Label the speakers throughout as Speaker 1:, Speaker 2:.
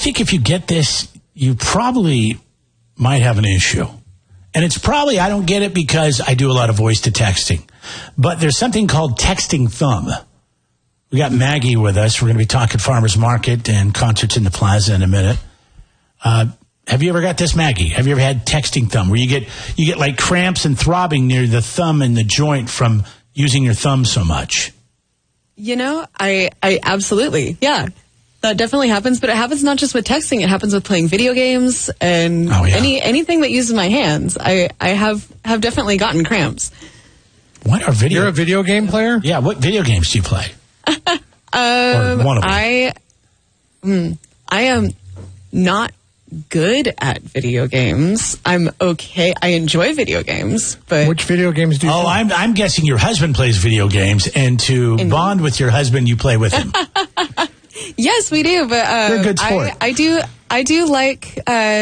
Speaker 1: think if you get this, you probably might have an issue. And it's probably, I don't get it because I do a lot of voice to texting. But there's something called texting thumb. We got Maggie with us. We're going to be talking farmers market and concerts in the plaza in a minute. Have you ever got this, Maggie? Have you ever had texting thumb where you get like cramps and throbbing near the thumb and the joint from using your thumb so much?
Speaker 2: I absolutely, yeah. That definitely happens, but it happens not just with texting. It happens with playing video games and anything that uses my hands. I have definitely gotten cramps.
Speaker 1: What are video?
Speaker 3: You're a video game player?
Speaker 1: Yeah. What video games do you play? Or one of them.
Speaker 2: I am not good at video games. I'm okay. I enjoy video games, but
Speaker 3: which video games do you play?
Speaker 1: I'm guessing your husband plays video games, and to bond with your husband, you play with him.
Speaker 2: Yes, we do. But
Speaker 1: you're a good sport.
Speaker 2: I do like.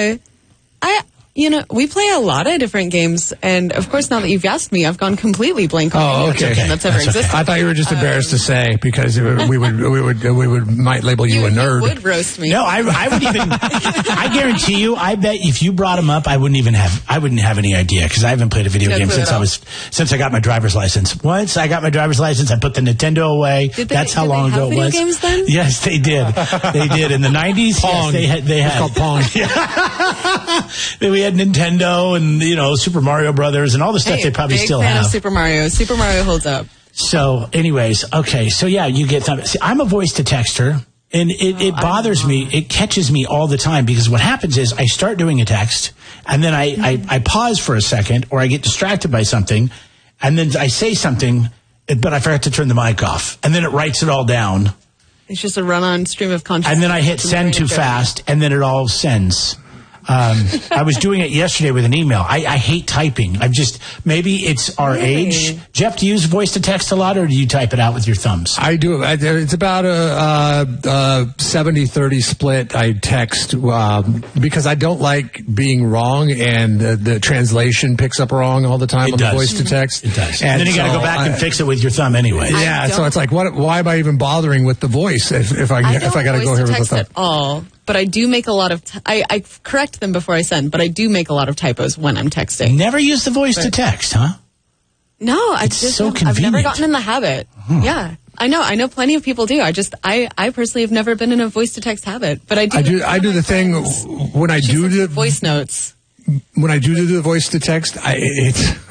Speaker 2: We play a lot of different games, and of course, now that you've asked me, I've gone completely blank on any game that's ever existed.
Speaker 3: I thought you were just embarrassed to say because we might label you a nerd.
Speaker 2: You would roast me.
Speaker 1: No, I would even. I guarantee you. I bet if you brought him up, I wouldn't have any idea because I haven't played a video game since I got my driver's license. Once I got my driver's license, I put the Nintendo away. That's how long ago it was.
Speaker 2: Video games then?
Speaker 1: Yes, they did. They did in the 90s.
Speaker 3: Pong.
Speaker 1: Yes, they had.
Speaker 3: It's called
Speaker 1: Pong. We had Nintendo and Super Mario Brothers and all the stuff they probably still have.
Speaker 2: Big fan of Super Mario. Super Mario holds up.
Speaker 1: So, anyways, okay. So yeah, you get them. See, I'm a voice to texter, and it bothers me. It catches me all the time because what happens is I start doing a text, and then I pause for a second, or I get distracted by something, and then I say something, but I forgot to turn the mic off, and then it writes it all down.
Speaker 2: It's just a run-on stream of consciousness.
Speaker 1: And then I hit send too fast, and then it all sends. I was doing it yesterday with an email. I hate typing. Maybe it's our age. Jeff, do you use voice to text a lot, or do you type it out with your thumbs?
Speaker 3: I do. It's about a 70-30 split. I text because I don't like being wrong, and the translation picks up wrong all the time on the voice to text.
Speaker 1: It does. And then you got to go back and fix it with your thumb anyway.
Speaker 3: Yeah, so it's like, why am I even bothering with the voice if I got to go here with the thumb?
Speaker 2: At all. But I do make a lot of I correct them before I send, but I do make a lot of typos when I'm texting.
Speaker 1: Never use the voice to text, huh?
Speaker 2: No, I've never gotten in the habit. Yeah. I know plenty of people do. I personally have never been in a voice to text habit, but I do.
Speaker 3: I do the thing when I do the
Speaker 2: voice notes.
Speaker 3: When I do the voice to text, I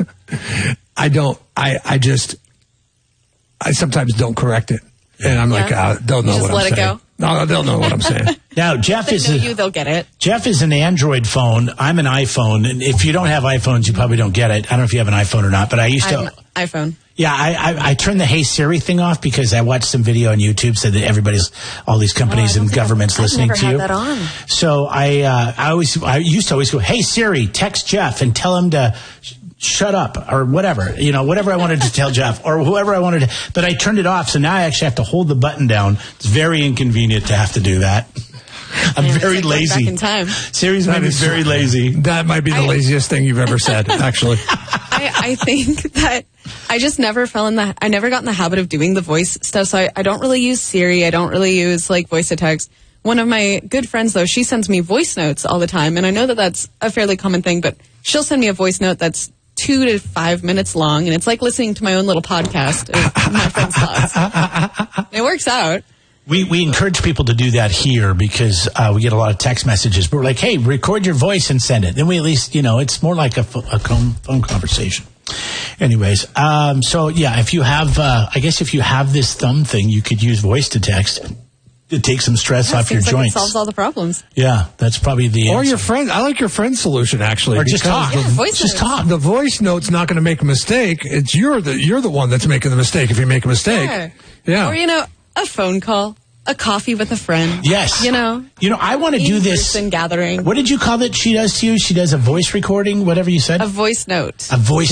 Speaker 3: sometimes don't correct it. And I'm like, don't know what I'm saying. Just let it go? No, they'll know what I'm saying.
Speaker 1: Now, Jeff
Speaker 2: they'll get it.
Speaker 1: Jeff is an Android phone. I'm an iPhone. And if you don't have iPhones, you probably don't get it. I don't know if you have an iPhone or not, but I used to.
Speaker 2: iPhone.
Speaker 1: Yeah, I turned the Hey Siri thing off because I watched some video on YouTube said that all these companies and governments listening to you.
Speaker 2: I've never had that on.
Speaker 1: So I used to always go, Hey Siri, text Jeff and tell him to shut up or whatever, whatever I wanted to tell Jeff or whoever I wanted to, but I turned it off. So now I actually have to hold the button down. It's very inconvenient to have to do that. I'm very lazy.
Speaker 2: Back in time.
Speaker 1: Siri's made me very lazy.
Speaker 3: That might be the laziest thing you've ever said, actually.
Speaker 2: I think that I just never I never got in the habit of doing the voice stuff. So I don't really use Siri. I don't really use voice to text. One of my good friends, though, she sends me voice notes all the time. And I know that that's a fairly common thing, but she'll send me a voice note that's 2 to 5 minutes long, and it's like listening to my own little podcast of my friend's thoughts. It works out.
Speaker 1: We encourage people to do that here because we get a lot of text messages. But we're like, hey, record your voice and send it. Then we at least, it's more like a phone conversation. Anyways, so yeah, if you have, if you have this thumb thing, you could use voice to text. To take some stress off your joints.
Speaker 2: It solves all the problems.
Speaker 1: Yeah, that's probably the answer.
Speaker 3: Or your friend. I like your friend's solution, actually.
Speaker 1: Or just talk.
Speaker 2: Just
Speaker 1: talk.
Speaker 3: The voice note's not going to make a mistake. It's you're the one that's making the mistake if you make a mistake.
Speaker 2: Sure.
Speaker 3: Yeah.
Speaker 2: Or, a phone call, a coffee with a friend.
Speaker 1: Yes. I want to do this.
Speaker 2: In-person gathering.
Speaker 1: What did you call it she does to you? She does a voice recording, whatever you said?
Speaker 2: A voice note.
Speaker 1: A voice